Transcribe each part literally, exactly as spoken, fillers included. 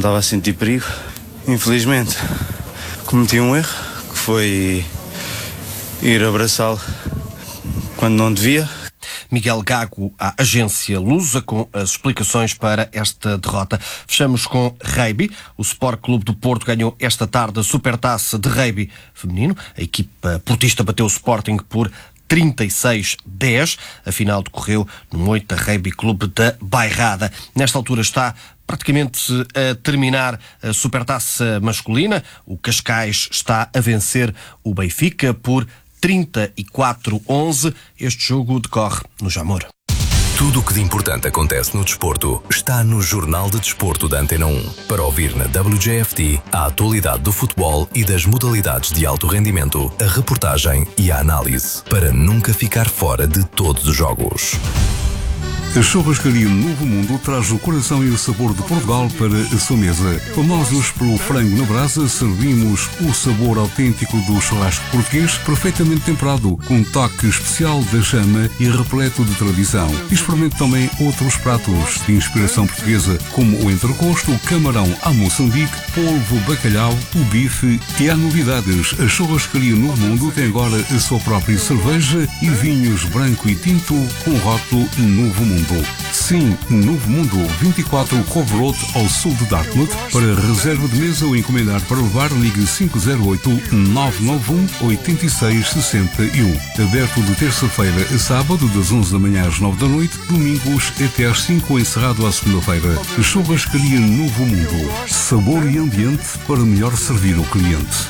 estava a sentir perigo. Infelizmente, cometi um erro, que foi ir abraçá-lo quando não devia. Miguel Gago, à agência Lusa, com as explicações para esta derrota. Fechamos com rugby. O Sport Clube do Porto ganhou esta tarde a Supertaça de Rugby feminino. A equipa portista bateu o Sporting por trinta e seis a dez. A final decorreu no Moita Rugby Clube da Bairrada. Nesta altura está praticamente a terminar a Supertaça masculina. O Cascais está a vencer o Benfica por trinta e quatro a onze. Este jogo decorre no Jamor. Tudo o que de importante acontece no desporto está no Jornal de Desporto da Antena um. Para ouvir na W J F T a atualidade do futebol e das modalidades de alto rendimento, a reportagem e a análise, para nunca ficar fora de todos os jogos. A Churrascaria Novo Mundo traz o coração e o sabor de Portugal para a sua mesa. Famosos pelo frango na brasa, servimos o sabor autêntico do churrasco português, perfeitamente temperado, com um toque especial da chama e repleto de tradição. Experimente também outros pratos de inspiração portuguesa, como o entrecosto, o camarão à Moçambique, polvo, bacalhau, o bife e há novidades. A Churrascaria Novo Mundo tem agora a sua própria cerveja e vinhos branco e tinto com rótulo Novo Mundo. Sim, Novo Mundo, vinte e quatro Cove Road, ao sul de Dartmouth. Para reserva de mesa ou encomendar para levar, ligue cinco zero oito, nove nove um, oito seis seis um. Aberto de terça-feira a sábado, das onze da manhã às nove da noite, domingos até às cinco, encerrado à segunda-feira. Churrascaria Novo Mundo. Sabor e ambiente para melhor servir o cliente.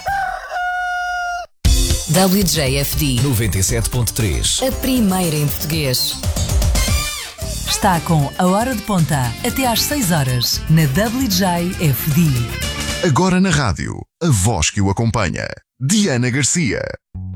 W J F D noventa e sete ponto três. A primeira em português. Está com a hora de ponta até às seis horas na W J F D. Agora na rádio, a voz que o acompanha. Diana Garcia.